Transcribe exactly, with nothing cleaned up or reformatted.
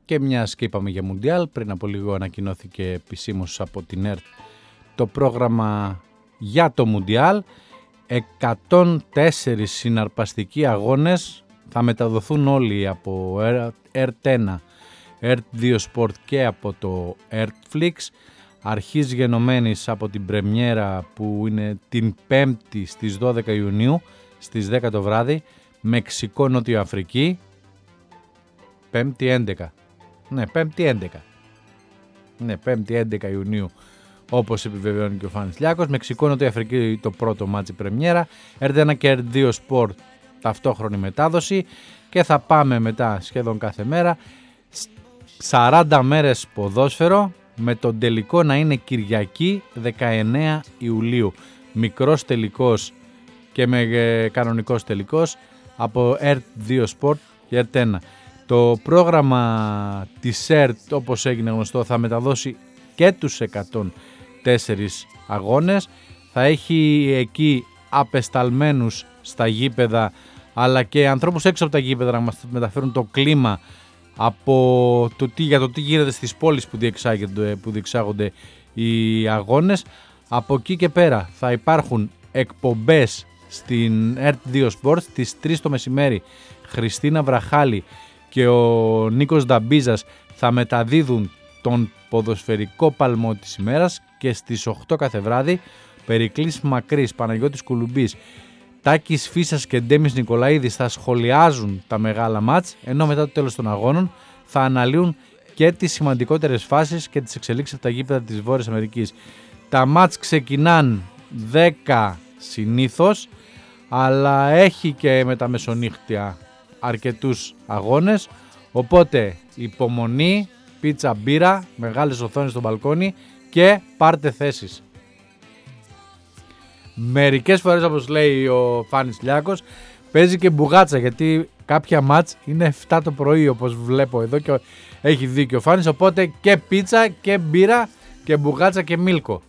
και μιας και είπαμε για Μουντιάλ, πριν από λίγο ανακοινώθηκε επισήμως από την ΕΡΤ το πρόγραμμα για το Μουντιάλ. εκατόν τέσσερα συναρπαστικοί αγώνες θα μεταδοθούν όλοι από ΕΡΤ ένα, ΕΡΤ δύο Sport και από το ERTFlix. Αρχής γενομένης από την πρεμιέρα που είναι την Πέμπτη στις δώδεκα Ιουνίου στις δέκα το βράδυ, Μεξικό Νότιο Αφρική. Πέμπτη έντεκα. Ναι, Πέμπτη έντεκα. Ναι, Πέμπτη έντεκα Ιουνίου, όπως επιβεβαιώνει και ο Φάνης Λιάκος. Μεξικό Νότιο Αφρική το πρώτο μάτσι πρεμιέρα. ΕΡΤ ένα και ΕΡΤ δύο Sport ταυτόχρονη μετάδοση. Και θα πάμε μετά σχεδόν κάθε μέρα σαράντα μέρες ποδόσφαιρο, με τον τελικό να είναι Κυριακή δεκαεννέα Ιουλίου. Μικρός τελικός και με κανονικός τελικός από ΕΡΤ δύο Sport και ΕΡΤ ένα. Το πρόγραμμα της ΕΡΤ, όπως έγινε γνωστό, θα μεταδώσει και τους εκατόν τέσσερα αγώνες. Θα έχει εκεί απεσταλμένους στα γήπεδα, αλλά και ανθρώπους έξω από τα γήπεδα να μας μεταφέρουν το κλίμα από το τι, για το τι γίνεται στις πόλεις που διεξάγονται, που διεξάγονται οι αγώνες. Από εκεί και πέρα θα υπάρχουν εκπομπές στην ΕΡΤ δύο Sport στις τρεις το μεσημέρι. Χριστίνα Βραχάλη και ο Νίκος Νταμπίζας θα μεταδίδουν τον ποδοσφαιρικό παλμό της ημέρας, και στις οκτώ κάθε βράδυ Περικλής Μακρύς, Παναγιώτης Κουλουμπής, Τάκης Φίσας και Ντέμις Νικολαίδης θα σχολιάζουν τα μεγάλα μάτς, ενώ μετά το τέλος των αγώνων θα αναλύουν και τις σημαντικότερες φάσεις και τις εξελίξεις από τα γήπεδα της Βόρειας Αμερικής. Τα μάτς ξεκινάν δέκα συνήθως, αλλά έχει και με τα μεσονύχτια αρκετούς αγώνες, οπότε υπομονή, πίτσα, μπύρα, μεγάλες οθόνες στο μπαλκόνι και πάρτε θέσεις. Μερικές φορές, όπως λέει ο Φάνης Λιάκος, παίζει και μπουγάτσα, γιατί κάποια μάτς είναι εφτά το πρωί, όπως βλέπω εδώ, και έχει δίκιο ο Φάνης, οπότε και πίτσα και μπύρα και μπουγάτσα και μίλκο.